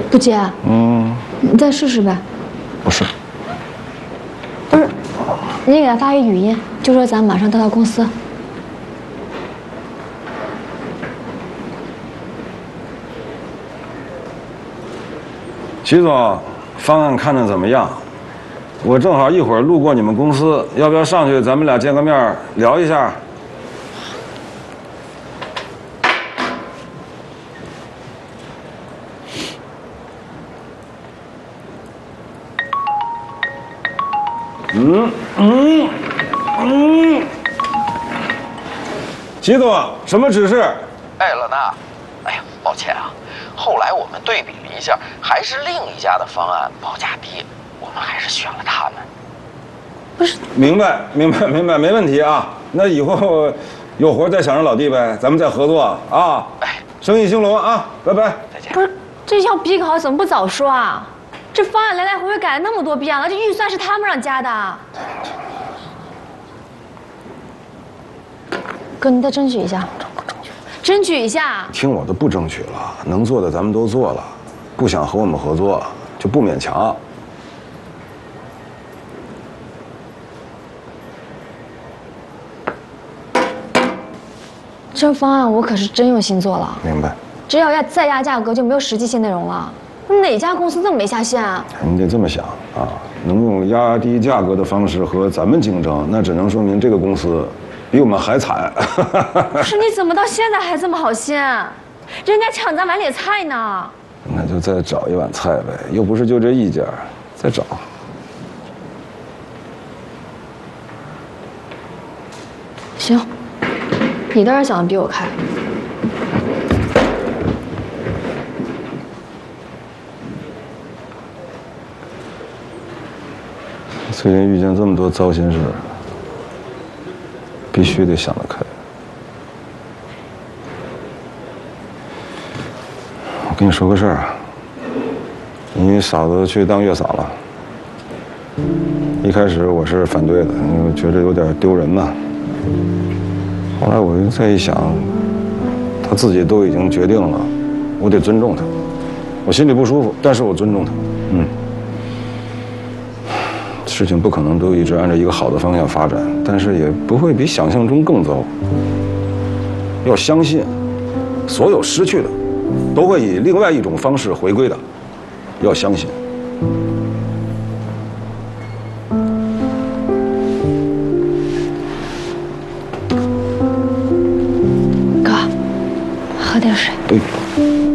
不接？你再试试呗。 不是， 不是，你给他发一语音，就说咱马上到公司。 齐总，方案看着怎么样？我正好一会儿路过你们公司，要不要上去咱们俩见个面聊一下？齐总，什么指示？ 哎，老大，哎呀，抱歉啊，后来我们对比了一下，还是另一家的方案报价低，我们还是选了他们。 不是， 明白，没问题啊。那以后有活再想着老弟呗，咱们再合作啊。哎，生意兴隆啊，拜拜。 再见。 不是，这要比考怎么不早说啊？这方案来来回回改了那么多遍了，这预算是他们让加的。哥，你再争取一下，争取一下。 听我的，不争取了，能做的咱们都做了，不想和我们合作就不勉强。 这方案我可是真用心做了。 明白。 只要再压价格，就没有实际性内容了。哪家公司这么没下限啊？ 你得这么想啊，能用压低价格的方式和咱们竞争，那只能说明这个公司比我们还惨。 不是，你怎么到现在还这么好心？人家抢咱碗里菜呢。 那就再找一碗菜呗，又不是就这一家，再找。 行，你当然想的比我开。 最近遇见这么多糟心事，必须得想得开。我跟你说个事儿啊，你嫂子去当月嫂了。一开始我是反对的，因为觉得有点丢人嘛。后来我再一想，她自己都已经决定了，我得尊重她。我心里不舒服，但是我尊重她。事情不可能都一直按照一个好的方向发展，但是也不会比想象中更糟。要相信，所有失去的，都会以另外一种方式回归的。要相信。 哥，喝点水。 对。